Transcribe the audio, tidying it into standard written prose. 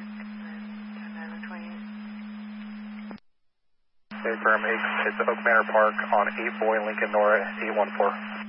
Hey, firm, it's Oak Manor Park on 8 Boy Lincoln Nora 814.